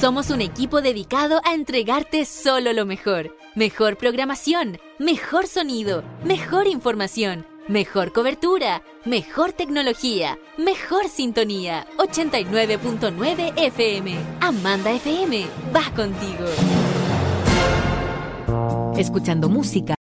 Somos un equipo dedicado a entregarte solo lo mejor. Mejor programación, mejor sonido, mejor información, mejor cobertura, mejor tecnología, mejor sintonía. 89.9 FM. Amanda FM va contigo. Escuchando música.